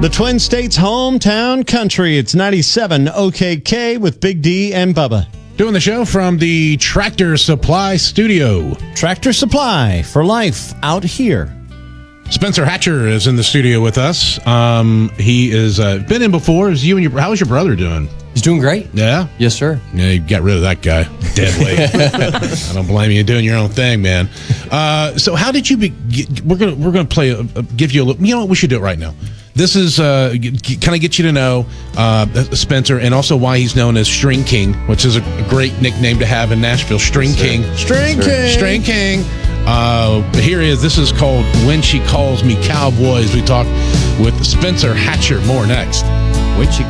The Twin States hometown country. It's 97 OKK with Big D and Bubba. Doing the show from the Tractor Supply Studio. Tractor Supply for life out here. Spencer Hatcher is in the studio with us. He is been in before. How's your brother doing? He's doing great. Yeah? Yes, sir. Yeah, you got rid of that guy. Dead weight. I don't blame you doing your own thing, man. So how did you we're gonna play give you a little, you know what, we should do it right now. This is kind of get you to know Spencer, and also why he's known as String King, which is a great nickname to have in Nashville. String King. String King. String King. Here he is. This is called When She Calls Me Cowboys. We talk with Spencer Hatcher. More next. When she